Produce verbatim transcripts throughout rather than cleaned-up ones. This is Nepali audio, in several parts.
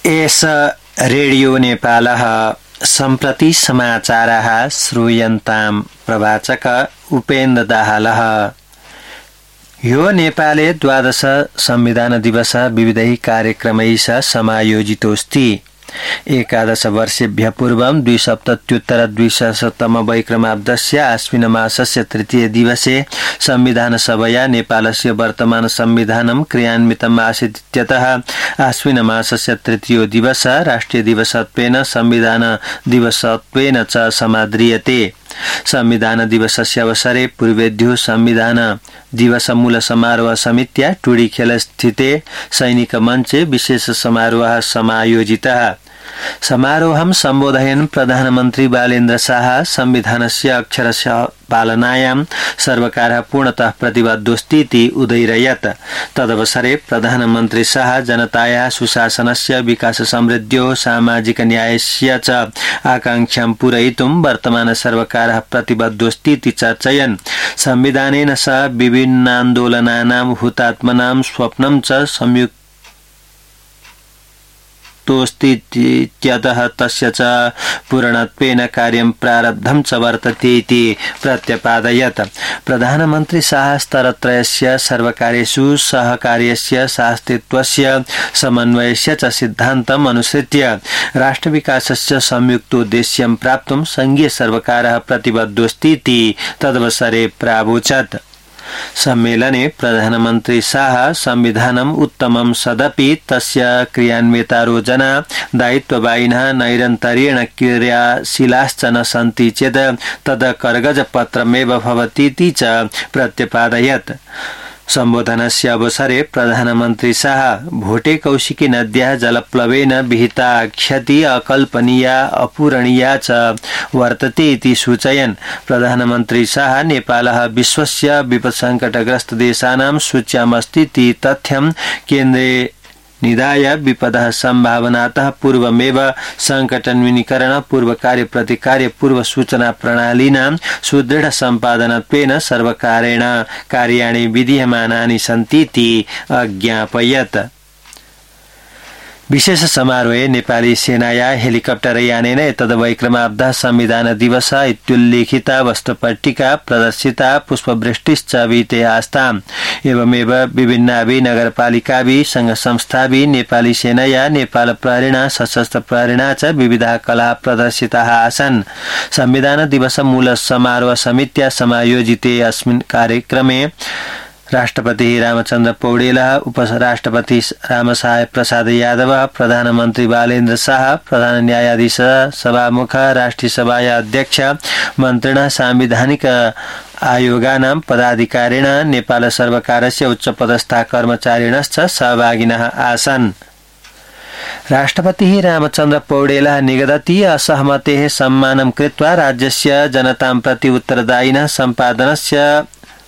एस रेडियो नेपालः सम्प्रति समाचारः श्रूयन्ताम् प्रवाचक उपेन्द्र दाहालः। यो नेपाले द्वादश संविधान दिवस विविधैः कार्यक्रमैः समायोजितोऽस्ति। एकादश वर्षेभ्यः पूर्वं द्विसप्तत्युत्तर द्विसहस्रतम वैक्रमाब्दस्य आश्विन मासस्य तृतीय दिवसे संविधान सभया नेपालस्य वर्तमान संविधानं क्रियान्वितम् आसीत् इत्यतः आश्विन मासस्य तृतीयो दिवस राष्ट्रिय दिवसत्वेन संविधान दिवसत्वेन च समाद्रियते। संविधान दिवसस्य अवसरे पूर्वेद्युः संविधान दिवस मूल समारोह समित्या टुडीखेल स्थिते सैनिक मञ्चे विशेष समारोह समायोजितः। समारोहं सम्बोधयन् प्रधानमन्त्री बालेन्द्र शाह संविधानस्य अक्षरशः पालनायां सर्वकारः पूर्णतः प्रतिबद्धोऽस्तीति उदयिरयत्। तदवसरे प्रधानमन्त्री शाह जनतायाः सुशासनस्य विकास समृद्ध्योः सामाजिक न्यायस्य च आकांक्षां पूरयितुं वर्तमान सर्वकारः प्रतिबद्धोऽस्तीति चर्चयन्। संविधानेन सह विभिन्नान्दोलनानां हुतात्मनां स्वप्नं च संयुक्त तोस्तीत्यतः तस्य च पूर्णत्वेन कार्यं प्रारब्धं च वर्तते इति प्रत्यपादयत्। प्रधानमन्त्री शाह स्तरत्रयस्य सर्वकार्येषु सहकार्यस्य शास्त्रीत्वस्य समन्वयस्य च सिद्धान्तम् अनुसृत्य राष्ट्रविकासस्य संयुक्तोद्देश्यं प्राप्तुं संघीय सर्वकारः प्रतिबद्धोऽस्ति इति तदवसरे प्रावोचत्। सम्मेलने प्रधानमन्त्री शाह संविधानम् उत्तमं सदपि तस्य क्रियान्वितारोजना दायित्ववाहिनः नैरन्तर्येण क्रियाशीलाश्च न सन्ति चेत् तद् कर्गजपत्रमेव भवतीति च प्रत्यपादयत्। सम्बोधनस्य अवसरे प्रधानमन्त्री शाह भोटे कौशिकी नद्याः जलप्लवेन विहिता क्षति अकल्पनीया अपूरणीया च वर्तते इति सूचयन्। प्रधानमन्त्री शाह नेपालः विश्वस्य विपत्सङ्कटग्रस्त देशानां सूच्याम् अस्ति इति तथ्यं केन्द्रे निधाय विपदः सम्भावनातः पूर्वमेव संकटन्विनीकरण पूर्व कार्य प्रतिकार्य पूर्व सूचना प्रणालीनां सुदृढ सम्पादनत्वेन सर्वकारेण कार्याणि विधीयमानानि सन्ति इति अज्ञापयत्। विशेष समारोहे नेपाली सेनाया हेलिकप्टर यानेन एतद् वैक्रमाब्दः संविधान दिवस इत्युल्लिखिता वस्तुपट्टिका प्रदर्शिता पुष्पवृष्टिश्च वीते आस्ताम्। एवमेव विभिन्नाभिः नगरपालिकाभिः संघ संस्थाभिः नेपाली सेनया नेपाल प्रहरिणा सशस्त्र प्रहरिणा च विविधाः कलाः प्रदर्शिताः आसन्। संविधान दिवस मूल समारोह समित्या समायोजिते अस्मिन् कार्यक्रमे राष्ट्रपति रामचन्द्र पौडेलः, उपराष्ट्रपति रामसहाय प्रसाद यादव, प्रधानमन्त्री बालेन्द्र शाह, प्रधान न्यायाधीश सभामुख, राष्ट्रिय सभाया अध्यक्ष, मन्त्रिणः, सांविधानिक आयोगानां पदाधिकारिण, नेपाल सर्वकारस्य उच्चपदस्था कर्मचारिणश्च सहभागिनः आसन्। राष्ट्रपतिः रामचन्द्र पौडेलः निगदति असहमतेः सम्मानं कृत्वा राज्यस्य जनतां प्रति उत्तरदायिनः सम्पादनस्य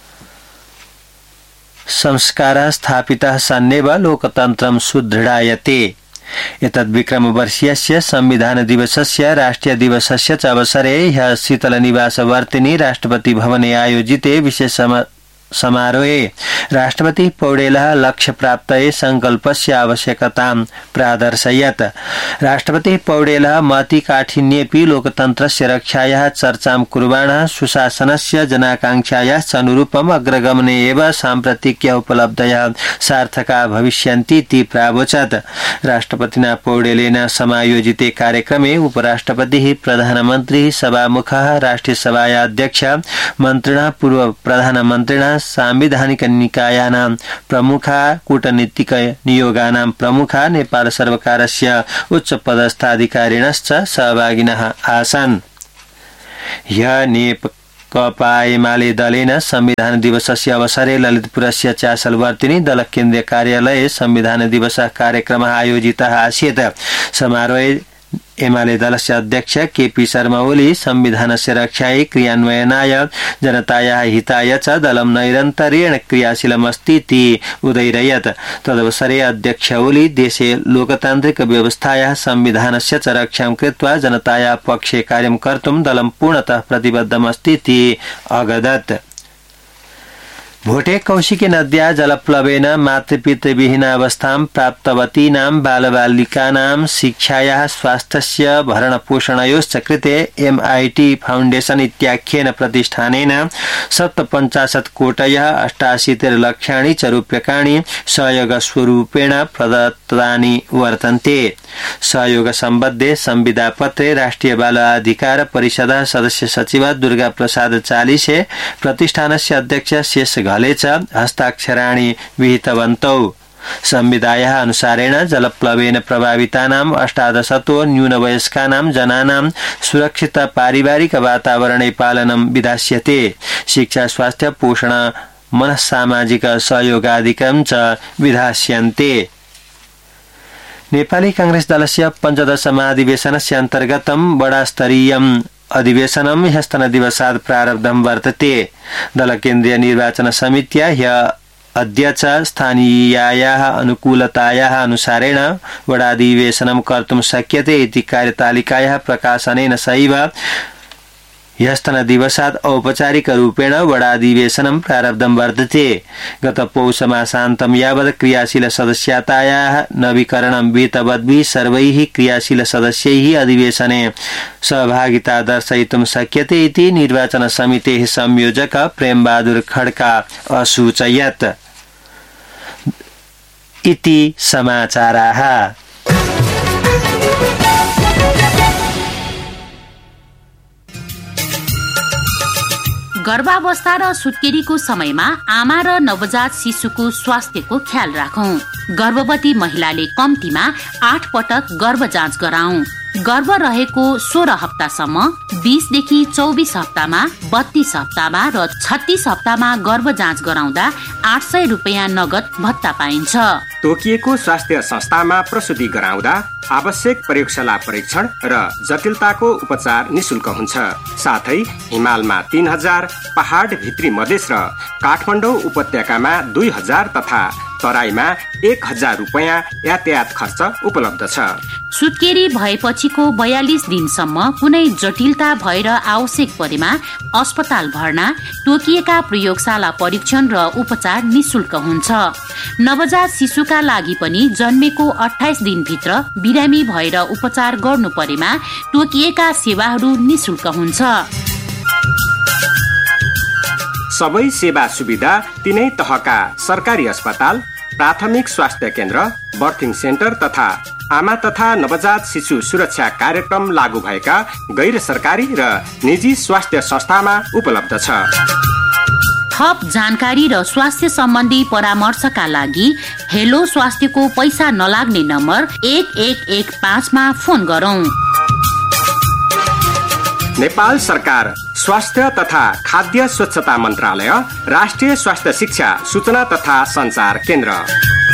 संस्कारः स्थापितः सन्नेव लोकतन्त्रं सुदृढायते। एतद् विक्रमवर्षीयस्य संविधान दिवसस्य राष्ट्रिय दिवसस्य च अवसरे ह्यः शीतलनिवासवर्तिनि राष्ट्रपति भवने आयोजिते विशेष समारोहे राष्ट्रपति पौडेलः लक्ष्यप्राप्तये संकल्पस्य आवश्यकतां प्रादर्शयत्। राष्ट्रपति पौडेलः मतिकाठिन्येऽपि लोकतन्त्रस्य रक्षायाः चर्चां कुर्वाणः सुशासनस्य जनाकांक्षायाश्च अनुरूपम् अग्रगमने एव साम्प्रतिक्य उपलब्धयः सार्थका भविष्यन्ति इति प्रावोचत्। राष्ट्रपतिना पौडेलेन समायोजिते कार्यक्रमे उपराष्ट्रपतिः, प्रधानमन्त्री, सभामुखः, राष्ट्रिय सभाया अध्यक्ष, मन्त्रिणः, पूर्व प्रधानमन्त्रिणः, सांविधानिक निकायानां प्रमुखा, कूटनीतिक नियोगानां प्रमुखा, नेपाल सर्वकारस्य उच्चपदस्थाधिकारिणश्च सहभागिनः आसन्। ह्यः नेकपा एमाले दलेन संविधान दिवसस्य अवसरे ललितपुरस्य चासलवर्तिनि दल केन्द्रीय कार्यालये संविधान दिवस कार्यक्रमः आयोजितः आसीत्। समारोहे एमाले दलस्य अध्यक्ष केपी शर्मा ओली संविधानस्य रक्षायै क्रियान्वयनाय जनतायाः हिताय च दलं नैरन्तर्येण क्रियाशीलमस्ति इति उदयिरयत्। तदवसरे अध्यक्ष ओली देशे लोकतान्त्रिक व्यवस्थायाः संविधानस्य च रक्षां कृत्वा जनतायाः पक्षे कार्यं कर्तुं दलं पूर्णतः प्रतिबद्धमस्ति इति अगदत्। भोटे कौशिकी नद्या जलप्लवेन मातृपितृविहीन अवस्थां प्राप्तवतीनां बालबालिकानां शिक्षायाः स्वास्थ्यस्य भरणपोषणयोश्च कृते एमआईटी फाउण्डेशन इत्याख्येन प्रतिष्ठानेन सप्तपञ्चाशत् कोटयः अष्टाशीतिर्लक्षाणि च रूप्यकाणि सहयोगस्वरूपेण प्रदत्तानि वर्तन्ते। सहयोगसम्बद्धे संविदापत्रे राष्ट्रिय बाल अधिकार परिषदः सदस्य सचिव दुर्गा प्रसाद चालिसे प्रतिष्ठानस्य अध्यक्ष शेष घलेच हस्ताक्षराणि विहितवन्तौ। संविधायाः अनुसारेण जलप्लवेन प्रभावितानाम् अष्टादशतो न्यूनवयस्कानां जनानां सुरक्षित पारिवारिक वातावरणे पालनं विधास्यते। शिक्षा स्वास्थ्य पोषण मनस्सामाजिक सहयोगादिकं च विधास्यन्ते। नेपाली कांग्रेस दलस्य पञ्चदश महाधिवेशनस्य अन्तर्गतं बडास्तरीयम् अधिवेशनम ह्यस्तनदिवसात् प्रारब्धं वर्तते। दल केन्द्रीय निर्वाचन समित्या ह्य अध्यक्ष स्थानीयायाः अनुकूलतायाः अनुसारेण वडाधिवेशनं कर्तुं शक्यते इति कार्यतालिकायाः प्रकाशनेन सहैव ह्यस्तनदिवसात् औपचारिक रूपेण वडाधिवेशनं प्रारब्धं वर्तते। गत पौषमासान्तं यावत् क्रियाशील सदस्यतायाः नवीकरणं विहितवद्भिः सर्वैः क्रियाशील सदस्यैः अधिवेशने सहभागिता दर्शयितुं शक्यते इति निर्वाचन समितेः संयोजक प्रेमबहादुर खड्का असूचयत्। इति समाचाराः। गर्भावस्था र सुत्केरीको समयमा आमा र नवजात शिशुको स्वास्थ्यको ख्याल राखौं। गर्भवती महिलाले कम्तीमा आठ पटक गर्भ जाँच गराउँ। गर्भ रहेको सोह्र हप्तासम्म, बीसदेखि चौबिस हप्तामा, बत्तीस हप्तामा र छत्तीस हप्तामा गर्भ जाँच गराउँदा आठ सय रुपियाँ नगद भत्ता पाइन्छ। तोकिएको स्वास्थ्य संस्थामा प्रसुति गराउँदा आवश्यक प्रयोगशाला परीक्षण र जटिलताको उपचार निशुल्क हुन्छ। साथै हिमालमा तीन हजार, पहाड भित्री मधेस र काठमाडौँ उपत्यकामा दुई हजार तथा तराईमा एक हजार रुपियाँ यातायात खर्च उपलब्ध छ। सुत्केरी भएपछिको बयालिस दिनसम्म कुनै जटिलता भएर आवश्यक परेमा अस्पताल भर्ना, तोकिएका प्रयोगशाला परीक्षण र उपचार निशुल्क हुन्छ। नवजात शिशुका लागि पनि जन्मेको अठाइस दिनभित्र बिरामी भएर उपचार गर्नु परेमा तोकिएका सेवाहरू निशुल्क हुन्छ। सबै सेवा सुविधा तीनै तहका सरकारी अस्पताल, प्राथमिक स्वास्थ्य केन्द्र, बर्थिङ सेन्टर तथा आमा तथा नवजात शिशु सुरक्षा कार्यक्रम लागू भएका गैर सरकारी र निजी स्वास्थ्य संस्थामा उपलब्ध छ। थप जानकारी र स्वास्थ्य सम्बन्धी परामर्शका लागि हेलो स्वास्थ्यको पैसा नलाग्ने नम्बर एक एक एक पाँचमा फोन गरौँ। नेपाल सरकार स्वास्थ्य तथा खाद्य स्वच्छता मन्त्रालय, राष्ट्रिय स्वास्थ्य शिक्षा सूचना तथा सञ्चार केन्द्र।